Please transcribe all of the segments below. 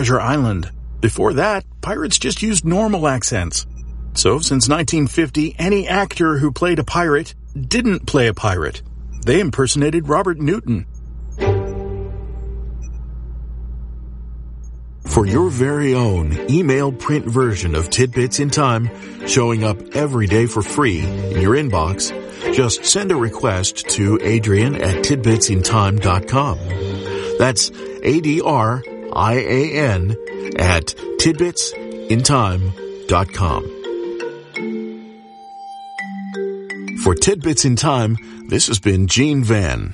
Treasure Island. Before that, pirates just used normal accents. So, since 1950, any actor who played a pirate didn't play a pirate. They impersonated Robert Newton. For your very own email print version of Tidbits in Time, showing up every day for free in your inbox, just send a request to Adrian@tidbitsintime.com. That's ADRIAN at tidbitsintime.com. For Tidbits in Time, this has been Gene Van.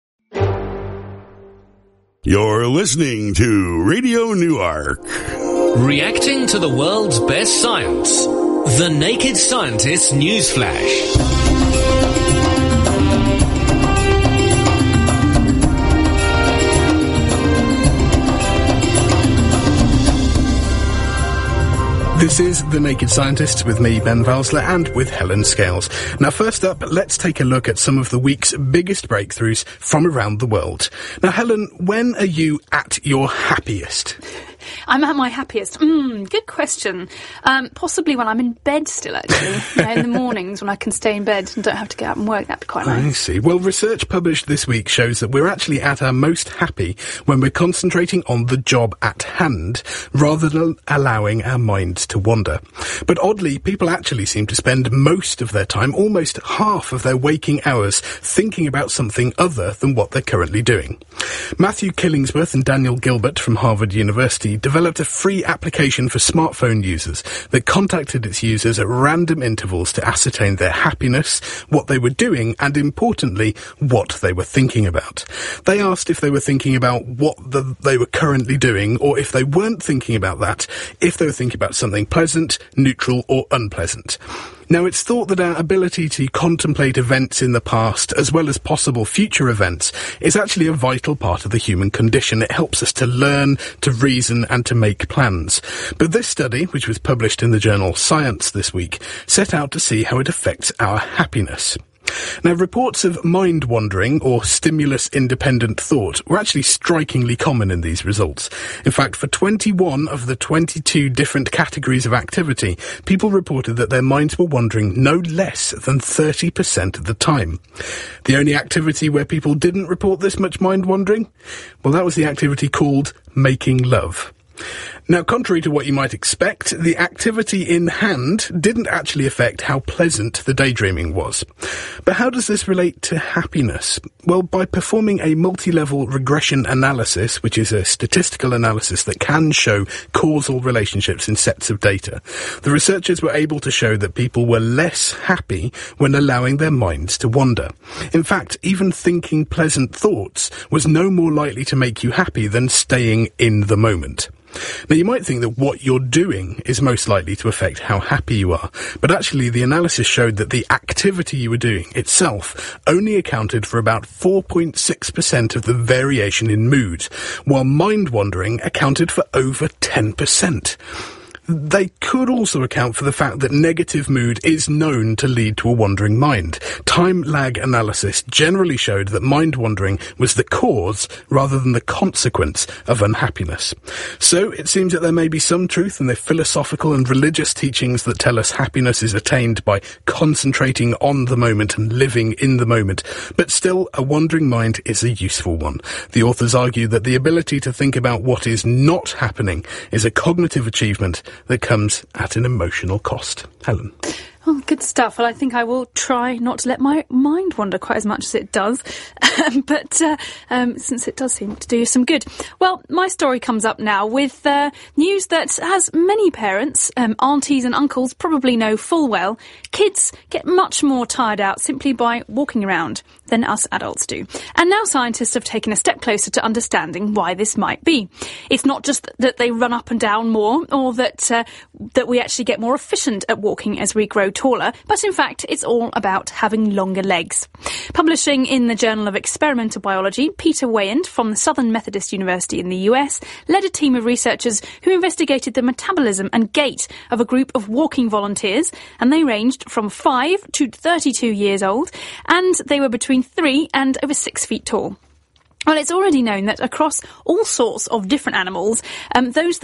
You're listening to Radio Newark. Reacting to the world's best science. The Naked Scientist Newsflash. This is The Naked Scientist with me, Ben Valsler, and with Helen Scales. Now, first up, let's take a look at some of the week's biggest breakthroughs from around the world. Now, Helen, when are you at your happiest? I'm at my happiest. Good question. Possibly when I'm in bed still, actually. In the mornings when I can stay in bed and don't have to get up and work. That'd be quite nice. I see. Well, research published this week shows that we're actually at our most happy when we're concentrating on the job at hand rather than allowing our minds to wander. But oddly, people actually seem to spend most of their time, almost half of their waking hours, thinking about something other than what they're currently doing. Matthew Killingsworth and Daniel Gilbert from Harvard University developed a free application for smartphone users that contacted its users at random intervals to ascertain their happiness, what they were doing, and importantly, what they were thinking about. They asked if they were thinking about what they were currently doing, or if they weren't thinking about that, if they were thinking about something pleasant, neutral, or unpleasant. Now, it's thought that our ability to contemplate events in the past, as well as possible future events, is actually a vital part of the human condition. It helps us to learn, to reason, and to make plans. But this study, which was published in the journal Science this week, set out to see how it affects our happiness. Now, reports of mind-wandering or stimulus-independent thought were actually strikingly common in these results. In fact, for 21 of the 22 different categories of activity, people reported that their minds were wandering no less than 30% of the time. The only activity where people didn't report this much mind-wandering? Well, that was the activity called making love. Now, contrary to what you might expect, the activity in hand didn't actually affect how pleasant the daydreaming was. But how does this relate to happiness? Well, by performing a multi-level regression analysis, which is a statistical analysis that can show causal relationships in sets of data, the researchers were able to show that people were less happy when allowing their minds to wander. In fact, even thinking pleasant thoughts was no more likely to make you happy than staying in the moment. Now, you might think that what you're doing is most likely to affect how happy you are, but actually the analysis showed that the activity you were doing itself only accounted for about 4.6% of the variation in mood, while mind-wandering accounted for over 10%. They could also account for the fact that negative mood is known to lead to a wandering mind. Time lag analysis generally showed that mind wandering was the cause rather than the consequence of unhappiness. So it seems that there may be some truth in the philosophical and religious teachings that tell us happiness is attained by concentrating on the moment and living in the moment. But still, a wandering mind is a useful one. The authors argue that the ability to think about what is not happening is a cognitive achievement that comes at an emotional cost. Helen. Oh, good stuff. Well, I think I will try not to let my mind wander quite as much as it does, but since it does seem to do some good. Well, my story comes up now with news that, as many parents, aunties and uncles probably know full well, kids get much more tired out simply by walking around than us adults do. And now scientists have taken a step closer to understanding why this might be. It's not just that they run up and down more, or that we actually get more efficient at walking as we grow taller, but in fact it's all about having longer legs. Publishing in the Journal of Experimental Biology, Peter Weyand from the Southern Methodist University in the US led a team of researchers who investigated the metabolism and gait of a group of walking volunteers, and they ranged from 5 to 32 years old, and they were between 3 and over 6 feet tall. Well, it's already known that across all sorts of different animals, those